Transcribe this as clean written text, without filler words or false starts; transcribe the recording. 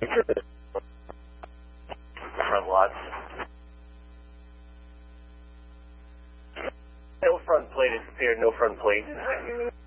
Front lots. No front plate is spared, no front plate.